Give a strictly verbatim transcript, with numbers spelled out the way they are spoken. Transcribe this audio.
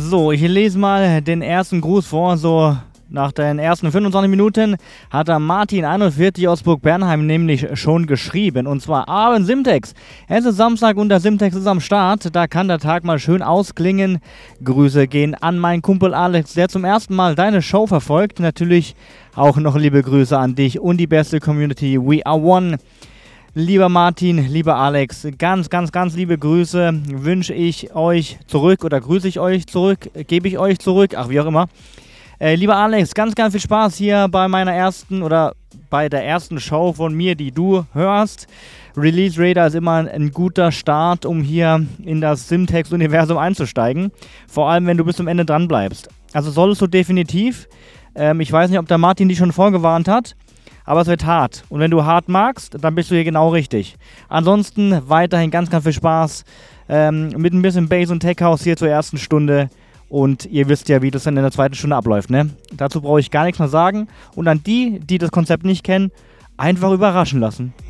So, ich lese mal den ersten Gruß vor. So, nach den ersten fünfundzwanzig Minuten hat der Martin einundvierzig aus Burg Bernheim nämlich schon geschrieben. Und zwar Abend Simtex. Es ist Samstag und der Simtex ist am Start. Da kann der Tag mal schön ausklingen. Grüße gehen an meinen Kumpel Alex, der zum ersten Mal deine Show verfolgt. Natürlich auch noch liebe Grüße an dich und die beste Community. We are one. Lieber Martin, lieber Alex, ganz, ganz, ganz liebe Grüße wünsche ich euch zurück oder grüße ich euch zurück, gebe ich euch zurück, ach wie auch immer. Äh, lieber Alex, ganz, ganz viel Spaß hier bei meiner ersten oder bei der ersten Show von mir, die du hörst. Release Radar ist immer ein, ein guter Start, um hier in das Simtex-Universum einzusteigen. Vor allem, wenn du bis zum Ende dran bleibst. Also solltest du definitiv. Ähm, ich weiß nicht, ob der Martin dich schon vorgewarnt hat. Aber es wird hart. Und wenn du hart magst, dann bist du hier genau richtig. Ansonsten weiterhin ganz, ganz viel Spaß ähm, mit ein bisschen Bass und Tech House hier zur ersten Stunde. Und ihr wisst ja, wie das dann in der zweiten Stunde abläuft, ne? Dazu brauche ich gar nichts mehr sagen. Und an die, die das Konzept nicht kennen, einfach überraschen lassen.